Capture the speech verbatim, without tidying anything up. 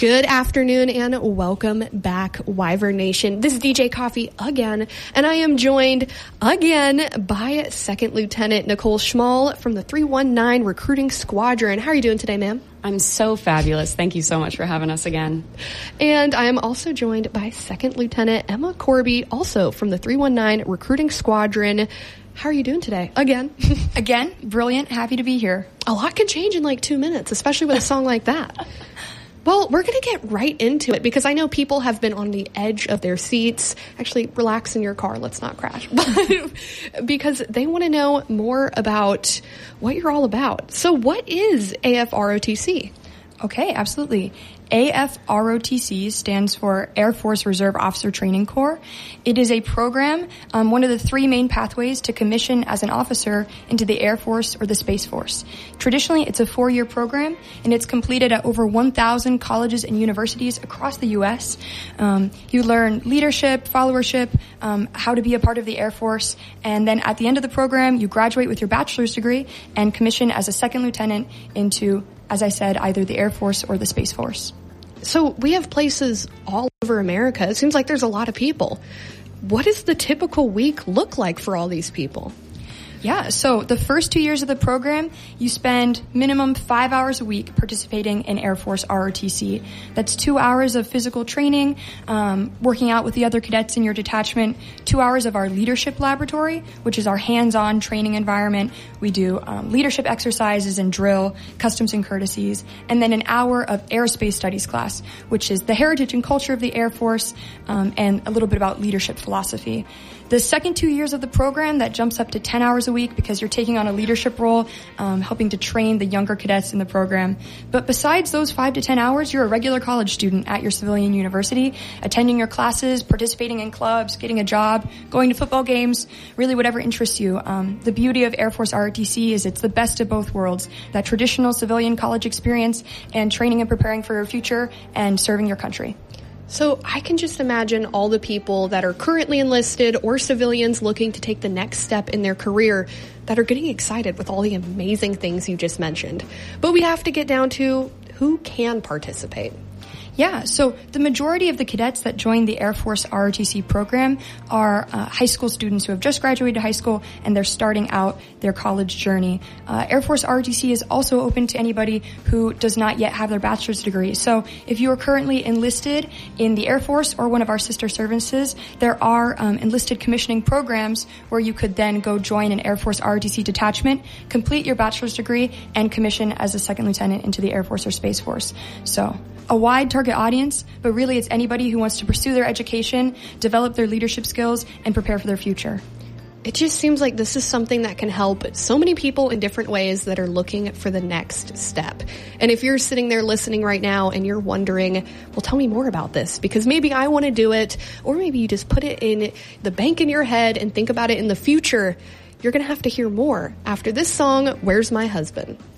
Good afternoon and welcome back, Wyvern Nation. This is D J Coffee again, and I am joined again by Second Lieutenant Nicole Schmall from the three one nine Recruiting Squadron. How are you doing today, ma'am? I'm so fabulous. Thank you so much for having us again. And I am also joined by Second Lieutenant Emma Corby, also from the three one nine Recruiting Squadron. How are you doing today? Again. Again, brilliant. Happy to be here. A lot can change in like two minutes, especially with a song like that. Well, we're going to get right into it because I know people have been on the edge of their seats. Actually, relax in your car. Let's not crash. Because they want to know more about what you're all about. So what is A F R O T C? Okay, absolutely. A F R O T C stands for Air Force Reserve Officer Training Corps. It is a program, um, one of the three main pathways to commission as an officer into the Air Force or the Space Force. Traditionally, it's a four-year program, and it's completed at over one thousand colleges and universities across the U S. Um, you learn leadership, followership, um, how to be a part of the Air Force, and then at the end of the program, you graduate with your bachelor's degree and commission as a second lieutenant into, as I said, either the Air Force or the Space Force. So we have places all over America. It seems like there's a lot of people. What does the typical week look like for all these people? Yeah, so the first two years of the program, you spend minimum five hours a week participating in Air Force R O T C. That's two hours of physical training, um, working out with the other cadets in your detachment, two hours of our leadership laboratory, which is our hands-on training environment. We do um, leadership exercises and drill, customs and courtesies, and then an hour of aerospace studies class, which is the heritage and culture of the Air Force, um, and a little bit about leadership philosophy. The second two years of the program, that jumps up to ten hours a week because you're taking on a leadership role, um, helping to train the younger cadets in the program. But besides those five to ten hours, you're a regular college student at your civilian university, attending your classes, participating in clubs, getting a job, going to football games, really whatever interests you. Um, the beauty of Air Force R O T C is it's the best of both worlds, that traditional civilian college experience and training and preparing for your future and serving your country. So I can just imagine all the people that are currently enlisted or civilians looking to take the next step in their career that are getting excited with all the amazing things you just mentioned. But we have to get down to who can participate. Yeah, so the majority of the cadets that join the Air Force R O T C program are uh, high school students who have just graduated high school and they're starting out their college journey. Uh, Air Force R O T C is also open to anybody who does not yet have their bachelor's degree. So if you are currently enlisted in the Air Force or one of our sister services, there are um, enlisted commissioning programs where you could then go join an Air Force R O T C detachment, complete your bachelor's degree, and commission as a second lieutenant into the Air Force or Space Force. So a wide target audience, but really it's anybody who wants to pursue their education, develop their leadership skills, and prepare for their future. It just seems like this is something that can help so many people in different ways that are looking for the next step. And if you're sitting there listening right now and you're wondering, well, tell me more about this, because maybe I want to do it, or maybe you just put it in the bank in your head and think about it in the future, you're going to have to hear more after this song, Where's My Husband?